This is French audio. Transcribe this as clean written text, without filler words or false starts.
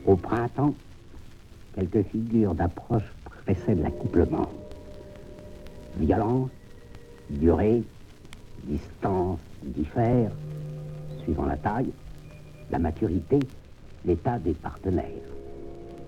Au printemps, quelques figures d'approche précèdent l'accouplement. Violence, durée, distance diffèrent, suivant la taille, la maturité, l'état des partenaires.